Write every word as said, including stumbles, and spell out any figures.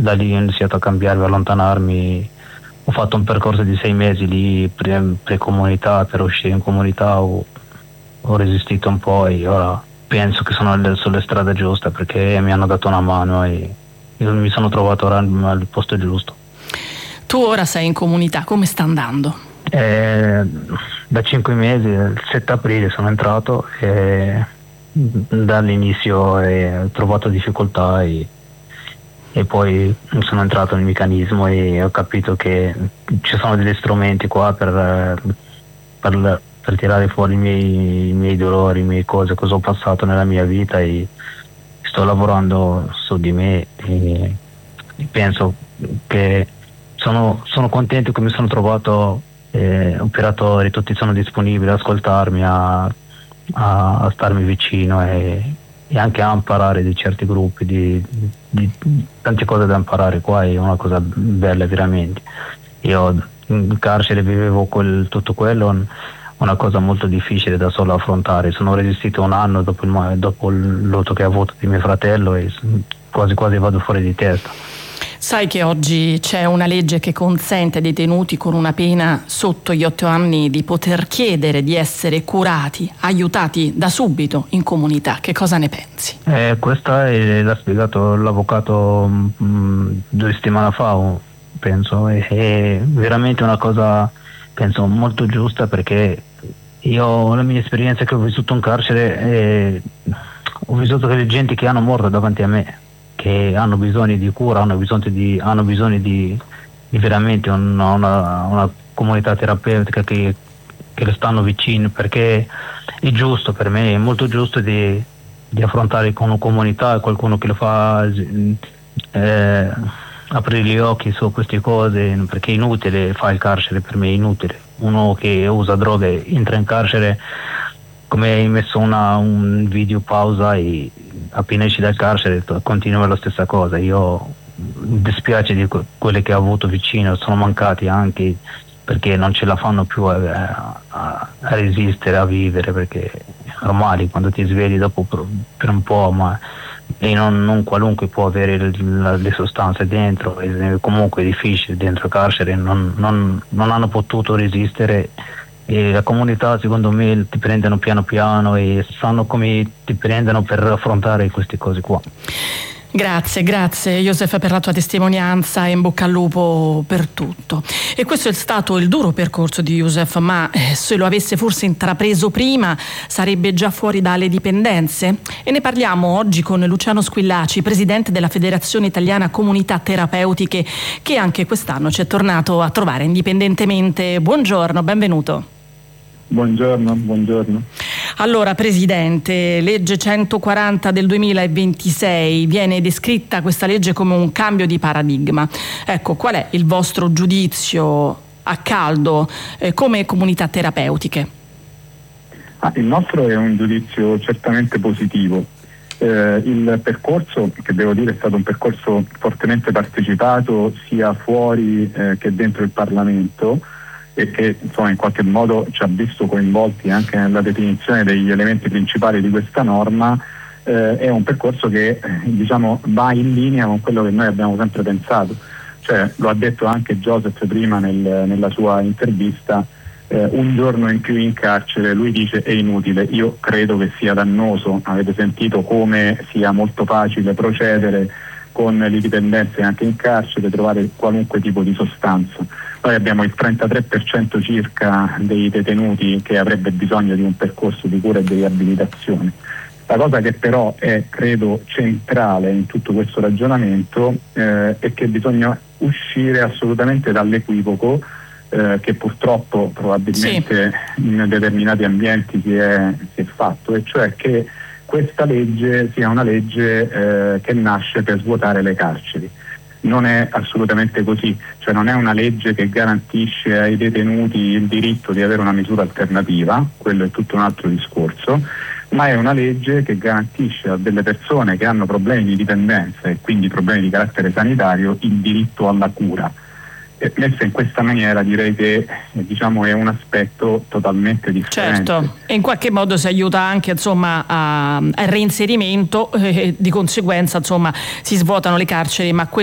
da lì ho iniziato a cambiare, a allontanarmi. Ho fatto un percorso di sei mesi lì pre, pre-comunità, per uscire in comunità ho, ho resistito un po' e ora penso che sono alle, sulle strade giuste, perché mi hanno dato una mano e io mi sono trovato ora al posto giusto. Tu ora sei in comunità, come sta andando? Eh, da cinque mesi, il sette aprile sono entrato e dall'inizio eh, ho trovato difficoltà e, e poi sono entrato nel meccanismo e ho capito che ci sono degli strumenti qua per, per, per tirare fuori i miei, i miei dolori, le mie cose, cosa ho passato nella mia vita, e sto lavorando su di me e penso che sono, sono contento che mi sono trovato eh, operatori, tutti sono disponibili ad ascoltarmi, a, a, a starmi vicino e, e anche a imparare di certi gruppi, di, di, di tante cose da imparare. Qua è una cosa bella veramente. Io in carcere vivevo quel, tutto quello, una cosa molto difficile da solo affrontare. Sono resistito un anno dopo il, dopo il lutto che ho avuto di mio fratello e quasi quasi vado fuori di testa. Sai che oggi c'è una legge che consente ai detenuti con una pena sotto gli otto anni di poter chiedere di essere curati, aiutati da subito in comunità. Che cosa ne pensi? Eh, questa è, l'ha spiegato l'avvocato mh, due settimane fa, penso. È, è veramente una cosa, penso, molto giusta, perché io, la mia esperienza che ho vissuto in carcere, eh, ho vissuto che le gente che hanno morto davanti a me, che hanno bisogno di cura, hanno bisogno di, hanno bisogno di, di veramente una, una, una comunità terapeutica che, che le stanno vicino, perché è giusto, per me è molto giusto di, di affrontare con una comunità, qualcuno che lo fa eh, aprire gli occhi su queste cose, perché è inutile fare il carcere, per me è inutile. Uno che usa droghe entra in carcere, come hai messo una, un video pausa e appena esci dal carcere continua la stessa cosa. Io mi dispiace di que- quelle che ho avuto vicino, sono mancati anche perché non ce la fanno più a, a, a resistere, a vivere, perché è normale quando ti svegli dopo per, per un po', ma e non, non qualunque può avere le, le sostanze dentro, è comunque difficile dentro il carcere, non, non, non hanno potuto resistere. E la comunità, secondo me, ti prendono piano piano e sanno come ti prendono per affrontare queste cose qua. Grazie, grazie Joseph per la tua testimonianza e in bocca al lupo per tutto. E questo è stato il duro percorso di Joseph, ma eh, se lo avesse forse intrapreso prima sarebbe già fuori dalle dipendenze? E ne parliamo oggi con Luciano Squillaci, presidente della Federazione Italiana Comunità Terapeutiche, che anche quest'anno ci è tornato a trovare indipendentemente. Buongiorno, benvenuto. Buongiorno, buongiorno. Allora, Presidente, legge centoquaranta del duemilaventisei, viene descritta questa legge come un cambio di paradigma. Ecco, qual è il vostro giudizio a caldo eh, come comunità terapeutiche? Ah, il nostro è un giudizio certamente positivo. Eh, il percorso, che devo dire è stato un percorso fortemente partecipato sia fuori eh, che dentro il Parlamento, e che insomma in qualche modo ci ha visto coinvolti anche nella definizione degli elementi principali di questa norma, eh, è un percorso che eh, diciamo va in linea con quello che noi abbiamo sempre pensato. Cioè, lo ha detto anche Joseph prima nel, nella sua intervista, eh, un giorno in più in carcere, lui dice è inutile. Io credo che sia dannoso. Avete sentito come sia molto facile procedere con le dipendenze anche in carcere, trovare qualunque tipo di sostanza. Noi abbiamo il trentatré per cento circa dei detenuti che avrebbe bisogno di un percorso di cura e di riabilitazione. La cosa che però è, credo, centrale in tutto questo ragionamento eh, è che bisogna uscire assolutamente dall'equivoco eh, che purtroppo probabilmente sì. in determinati ambienti si è, si è fatto, e cioè che questa legge sia una legge eh, che nasce per svuotare le carceri. Non è assolutamente così, cioè non è una legge che garantisce ai detenuti il diritto di avere una misura alternativa, quello è tutto un altro discorso, ma è una legge che garantisce a delle persone che hanno problemi di dipendenza e quindi problemi di carattere sanitario il diritto alla cura. E messa in questa maniera direi che eh, diciamo è un aspetto totalmente differente. Certo, e in qualche modo si aiuta anche insomma a, al reinserimento, eh, di conseguenza insomma si svuotano le carceri, ma